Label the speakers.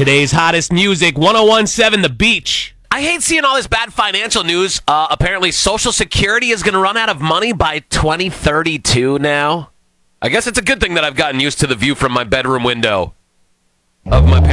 Speaker 1: Today's hottest music, 1017 The Beach.
Speaker 2: I hate seeing all this bad financial news. Apparently, Social Security is going to run out of money by 2032 now. I guess it's a good thing that I've gotten used to the view from my bedroom window of my parents'